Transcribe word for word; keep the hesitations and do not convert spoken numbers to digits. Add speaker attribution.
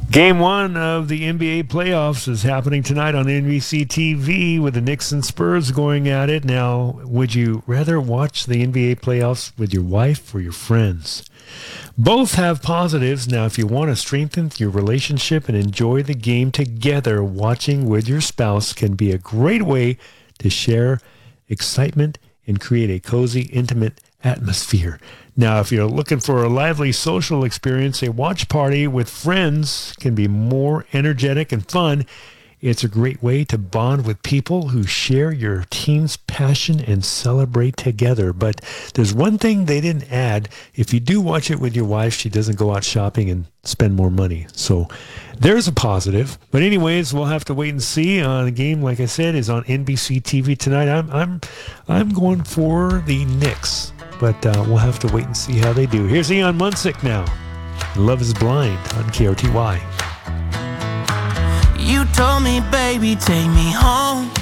Speaker 1: Game one of the N B A playoffs is happening tonight on N B C T V with the Knicks and Spurs going at it. Now, would you rather watch the N B A playoffs with your wife or your friends? Both have positives. Now, if you want to strengthen your relationship and enjoy the game together, watching with your spouse can be a great way to share excitement and create a cozy, intimate atmosphere. Now, if you're looking for a lively social experience, a watch party with friends can be more energetic and fun. It's a great way to bond with people who share your team's passion and celebrate together. But there's one thing they didn't add. If you do watch it with your wife, she doesn't go out shopping and spend more money. So there's a positive. But anyways, we'll have to wait and see. Uh, the game, like I said, is on N B C T V tonight. I'm I'm I'm going for the Knicks. But uh, we'll have to wait and see how they do. Here's Eon Munsick now. Love is Blind on K R T Y.
Speaker 2: You told me, baby, take me home.